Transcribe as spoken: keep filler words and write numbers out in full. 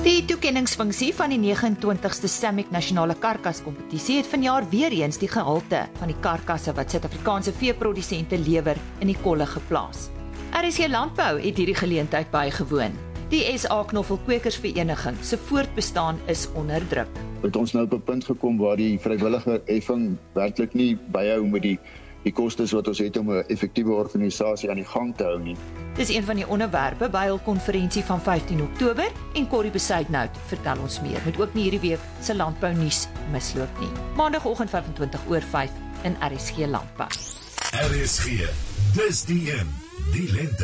Die toekenningsfunksie van die nege en twintigste Samik Nasionale Karkaskompetisie het vanjaar weer eens die gehalte van die karkasse wat Suid-Afrikaanse veeprodusente lewer in die kolle geplaas. R S G Landbou het hierdie geleentheid bygewoon. Die S A Knoffelkwekersvereniging se voortbestaan is onder druk. Het ons nou op 'n punt gekom waar die vrywillige heffing werklik nie byhou met die die kostes wat ons het om 'n effektiewe organisasie aan die gang te hou nie. Dis een van die onderwerpe by hul konferensie van vyftien Oktober en Corrie Besuitnout vertel ons meer. Moet ook nie hierdie week se landbou nuus misloop nie. Maandagoggend vyf en twintig oor vyf in R S G Landbou. R S G, dis die een, die lente.